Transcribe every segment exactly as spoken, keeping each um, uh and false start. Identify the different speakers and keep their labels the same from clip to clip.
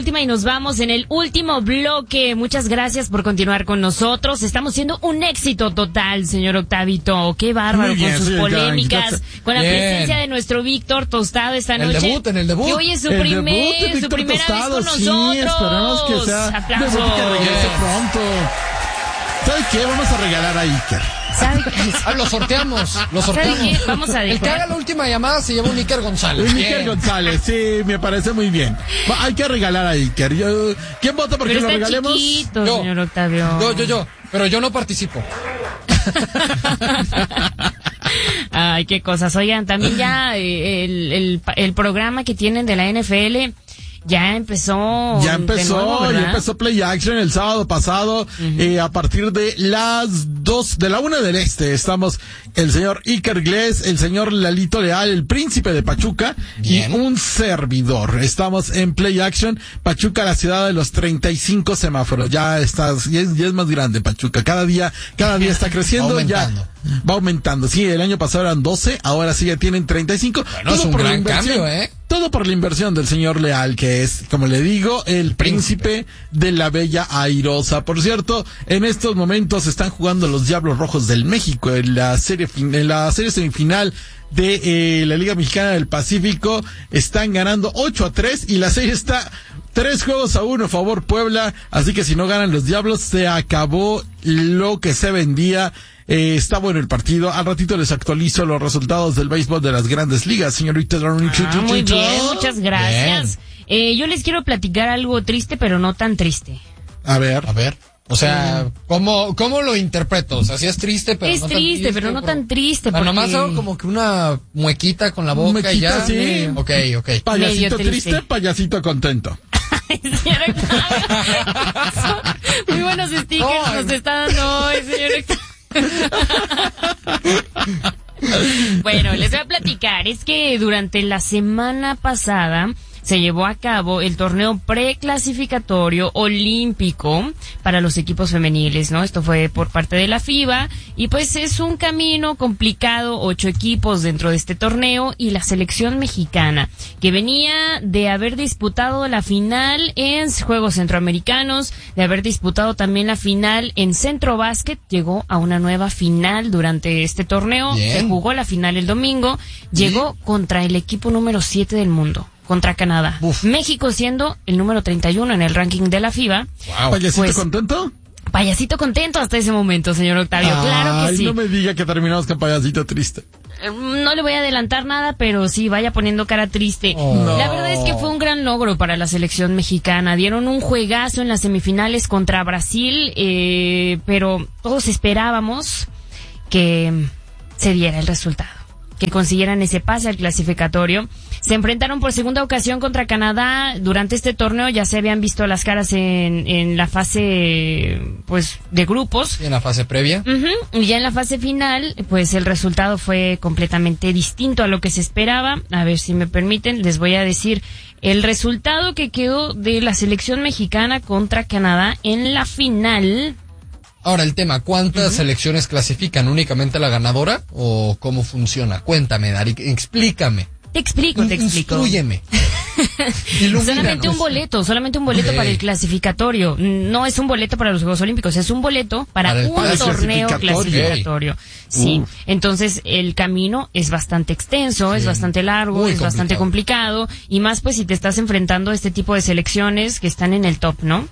Speaker 1: última y nos vamos en el último bloque. Muchas gracias por continuar con nosotros. Estamos siendo un éxito total, señor Octavito. Qué bárbaro
Speaker 2: bien,
Speaker 1: con sus
Speaker 2: sí,
Speaker 1: polémicas, con la
Speaker 3: bien.
Speaker 1: presencia de nuestro Víctor Tostado esta
Speaker 3: El
Speaker 1: noche.
Speaker 3: debut, en el debut.
Speaker 1: Que hoy es su,
Speaker 2: El
Speaker 1: primer,
Speaker 2: debut de
Speaker 1: su
Speaker 2: Víctor
Speaker 1: primera
Speaker 2: Tostado,
Speaker 1: vez con
Speaker 2: sí,
Speaker 1: nosotros.
Speaker 2: esperamos que sea
Speaker 1: Aplausos.
Speaker 2: debut que regrese pronto. ¿Sabes qué? Vamos a regalar a Iker.
Speaker 1: ¿Sabe qué?
Speaker 3: Ah, lo sorteamos, lo
Speaker 1: ¿Sabe
Speaker 3: sorteamos.
Speaker 1: qué? Vamos a
Speaker 3: El que
Speaker 1: decorar.
Speaker 3: haga la última llamada se lleva un Iker González.
Speaker 2: Un
Speaker 3: Bien.
Speaker 2: Iker González, sí, me parece muy bien. Va, hay que regalar a Iker. Yo- ¿Quién vota porque
Speaker 1: Pero
Speaker 2: lo
Speaker 1: está
Speaker 2: regalemos?
Speaker 1: chiquito,
Speaker 3: Yo.
Speaker 1: señor Octavio.
Speaker 3: Yo, yo, yo. Pero yo no participo.
Speaker 1: Ay, qué cosas. Oigan, también ya eh, el, el, el programa que tienen de la N F L ya empezó.
Speaker 2: Ya
Speaker 1: de
Speaker 2: empezó,
Speaker 1: nuevo,
Speaker 2: ya
Speaker 1: ¿verdad?
Speaker 2: empezó Play Action el sábado pasado, eh, a partir de las dos, de la una del este. Estamos el señor Iker Gles, el señor Lalito Leal, el príncipe de Pachuca,
Speaker 3: Bien.
Speaker 2: y un servidor. Estamos en Play Action, Pachuca, la ciudad de los treinta y cinco semáforos. Ya está, ya es, ya es más grande Pachuca. Cada día, cada día está creciendo.
Speaker 3: Va
Speaker 2: ya
Speaker 3: aumentando.
Speaker 2: va aumentando. Sí, el año pasado eran doce, ahora sí ya tienen treinta y cinco.
Speaker 3: Bueno, es un
Speaker 2: por la
Speaker 3: gran
Speaker 2: inversión.
Speaker 3: cambio, ¿eh?
Speaker 2: Todo por la inversión del señor Leal, que es, como le digo, el príncipe de la Bella Airosa. Por cierto, en estos momentos están jugando los Diablos Rojos del México en la serie, fin- en la serie semifinal de eh, la Liga Mexicana del Pacífico. Están ganando ocho a tres y la serie está tres juegos a uno a favor Puebla. Así que si no ganan los Diablos, se acabó lo que se vendía. Eh, está bueno el partido. Al ratito les actualizo los resultados del béisbol de las Grandes Ligas, señorita.
Speaker 1: Ah, muy bien, muchas gracias. Eh, yo les quiero platicar algo triste, pero no tan triste.
Speaker 2: A ver.
Speaker 3: A ver. O sea, ¿cómo, cómo lo interpreto? O sea, sí es triste, pero
Speaker 1: Es
Speaker 3: no tan
Speaker 1: triste, pero no tan triste,
Speaker 3: Ah, nomás
Speaker 1: porque-
Speaker 3: hago como que una muequita con la boca y
Speaker 2: Muequita,
Speaker 3: ya.
Speaker 2: sí.
Speaker 3: Ok, ok.
Speaker 2: Payasito
Speaker 1: Medio triste.
Speaker 2: triste, payasito contento.
Speaker 1: Señor Octavio. Muy buenos stickers
Speaker 3: Ay.
Speaker 1: nos está dando hoy, señor Octavio. Bueno, les voy a platicar. Es que durante la semana pasada se llevó a cabo el torneo preclasificatorio olímpico para los equipos femeniles, ¿no? Esto fue por parte de la FIBA y pues es un camino complicado, ocho equipos dentro de este torneo y la selección mexicana que venía de haber disputado la final en Juegos Centroamericanos, de haber disputado también la final en Centro Básquet, llegó a una nueva final durante este torneo.
Speaker 3: Bien.
Speaker 1: Se jugó la final el domingo, llegó contra el equipo número siete del mundo, contra Canadá.
Speaker 3: Uf.
Speaker 1: México siendo el número treinta y uno en el ranking de la FIBA.
Speaker 3: Wow.
Speaker 2: ¿Payasito
Speaker 1: Pues-
Speaker 2: contento?
Speaker 1: Payasito contento hasta ese momento, señor Octavio. Claro que
Speaker 2: Ay,
Speaker 1: sí.
Speaker 2: no me diga que terminamos con payasito triste.
Speaker 1: Eh, No le voy a adelantar nada, pero sí, vaya poniendo cara triste.
Speaker 3: Oh.
Speaker 1: La verdad es que fue un gran logro para la selección mexicana. Dieron un juegazo en las semifinales contra Brasil, eh, pero todos esperábamos que se diera el resultado, que consiguieran ese pase al clasificatorio. Se enfrentaron por segunda ocasión contra Canadá. Durante este torneo ya se habían visto las caras en, en la fase, pues, de grupos.
Speaker 3: En la fase previa.
Speaker 1: Ujú, y ya en la fase final, pues el resultado fue completamente distinto a lo que se esperaba. A ver si me permiten, les voy a decir el resultado que quedó de la selección mexicana contra Canadá en la final.
Speaker 3: Ahora el tema, ¿cuántas selecciones clasifican? ¿Únicamente la ganadora? ¿O cómo funciona? Cuéntame, Dari, explícame.
Speaker 1: Te explico, te explico.
Speaker 3: Instrúyeme. Ilumínanos.
Speaker 1: Solamente un boleto, solamente un boleto
Speaker 3: Ok.
Speaker 1: para el clasificatorio. No es un boleto para los Juegos Olímpicos, es un boleto para,
Speaker 3: Para el-
Speaker 1: un
Speaker 3: para el
Speaker 1: torneo
Speaker 2: clasificatorio.
Speaker 1: clasificatorio. Sí,
Speaker 2: Uf.
Speaker 1: entonces el camino es bastante extenso, es bastante largo,
Speaker 3: Muy
Speaker 1: es bastante complicado y más pues si te estás enfrentando a este tipo de selecciones que están en el top, ¿no?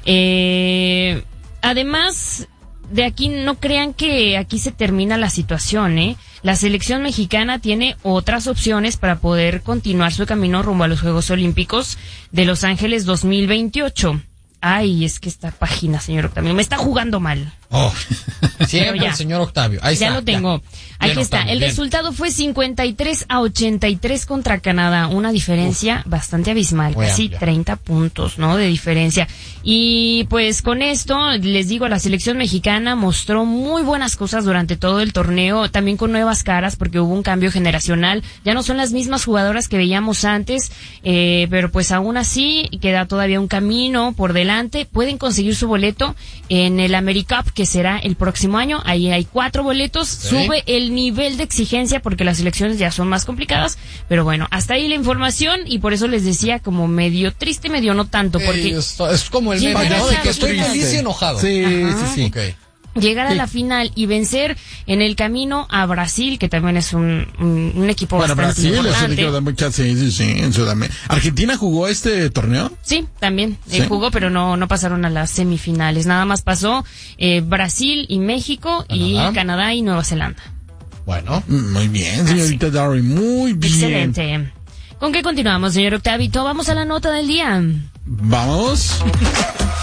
Speaker 1: Eh, además de aquí, no crean que aquí se termina la situación, ¿eh? La selección mexicana tiene otras opciones para poder continuar su camino rumbo a los Juegos Olímpicos de Los Ángeles dos mil veintiocho. Ay, es que esta página, señor Octavio, me está jugando mal.
Speaker 3: Oh.
Speaker 1: Pero
Speaker 3: Siempre
Speaker 1: ya.
Speaker 3: el señor Octavio. Ahí
Speaker 1: Ya
Speaker 3: está.
Speaker 1: lo tengo. Aquí
Speaker 3: Bien,
Speaker 1: está.
Speaker 3: Octavio,
Speaker 1: El
Speaker 3: bien.
Speaker 1: resultado fue cincuenta y tres a ochenta y tres contra Canadá. Una diferencia bastante abismal.
Speaker 3: Muy
Speaker 1: Casi
Speaker 3: amplia.
Speaker 1: treinta puntos, ¿no? De diferencia. Y pues con esto, les digo, la selección mexicana mostró muy buenas cosas durante todo el torneo. También con nuevas caras porque hubo un cambio generacional. Ya no son las mismas jugadoras que veíamos antes. Eh, pero pues aún así queda todavía un camino por delante. adelante, pueden conseguir su boleto en el AmeriCup, que será el próximo año. Ahí hay cuatro boletos.
Speaker 3: Sí.
Speaker 1: Sube el nivel de exigencia porque las elecciones ya son más complicadas. Pero bueno, hasta ahí la información y por eso les decía como medio triste, medio no tanto. Porque
Speaker 3: Eh, es, es como el meme,
Speaker 1: Llegar
Speaker 3: ¿no?
Speaker 1: a
Speaker 3: De
Speaker 1: la
Speaker 3: que estoy
Speaker 2: triste.
Speaker 3: feliz y enojado.
Speaker 2: Sí,
Speaker 1: Ajá.
Speaker 2: sí, sí.
Speaker 3: Ok.
Speaker 1: llegar a
Speaker 2: Sí.
Speaker 1: la final y vencer en el camino a Brasil, que también es un, un, un equipo
Speaker 2: Bueno,
Speaker 1: bastante
Speaker 2: Brasil es un
Speaker 1: importante.
Speaker 2: equipo de mucha, sí, sí, sí, en Sudamérica. ¿Argentina jugó este torneo?
Speaker 1: Sí, también eh,
Speaker 2: Sí.
Speaker 1: jugó, pero no no pasaron a las semifinales. Nada más pasó eh, Brasil y México y
Speaker 3: Canadá.
Speaker 1: Canadá y Nueva Zelanda.
Speaker 3: Bueno.
Speaker 2: Mm, Muy bien, señorita Darry, muy bien.
Speaker 1: Excelente. ¿Con qué continuamos, señor Octavito? Vamos a la nota del día.
Speaker 2: Vamos.